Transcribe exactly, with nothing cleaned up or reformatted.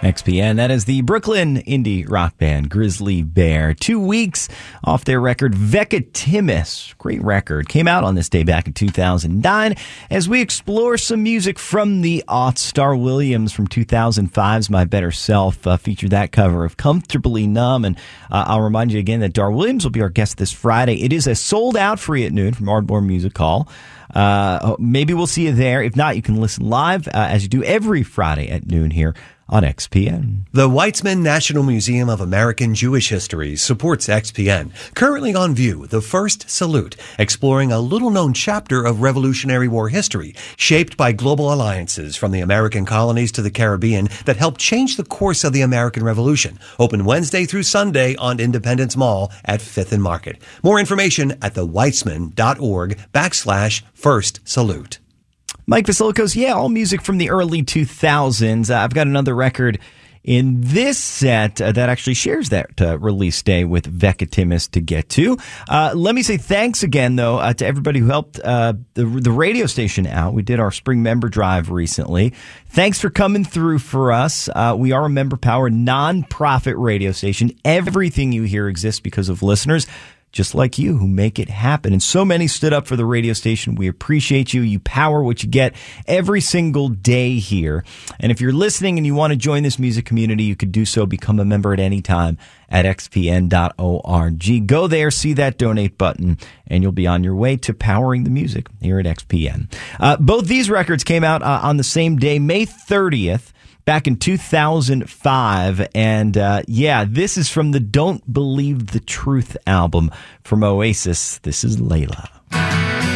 X P N, that is the Brooklyn indie rock band Grizzly Bear. Two weeks off their record, Vekatimis. Great record. Came out on this day back in two thousand nine. As we explore some music from the aughts, Star Williams from two thousand five's My Better Self uh, featured that cover of Comfortably Numb. And uh, I'll remind you again that Dar Williams will be our guest this Friday. It is a sold out free at noon from Ardmore Music Hall. Uh, maybe we'll see you there. If not, you can listen live uh, as you do every Friday at noon here on X P N. The Weizmann National Museum of American Jewish History supports X P N. Currently on view, The First Salute, exploring a little-known chapter of Revolutionary War history, shaped by global alliances from the American colonies to the Caribbean that helped change the course of the American Revolution. Open Wednesday through Sunday on Independence Mall at Fifth and Market. More information at the weitzman dot org backslash First Salute. Mike Vasiliko's, yeah, all music from the early two thousands. Uh, I've got another record in this set uh, that actually shares that uh, release day with Vekatimis to get to. Uh, let me say thanks again, though, uh, to everybody who helped uh, the, the radio station out. We did our spring member drive recently. Thanks for coming through for us. Uh, we are a member-powered, non-profit radio station. Everything you hear exists because of listeners just like you who make it happen. And so many stood up for the radio station. We appreciate you. You power what you get every single day here. And if you're listening and you want to join this music community, you could do so. Become a member at any time at x p n dot org. Go there, see that donate button, and you'll be on your way to powering the music here at X P N. Uh, both these records came out uh, on the same day, May thirtieth. Back in two thousand five, and uh, yeah, this is from the Don't Believe the Truth album from Oasis. This is Layla.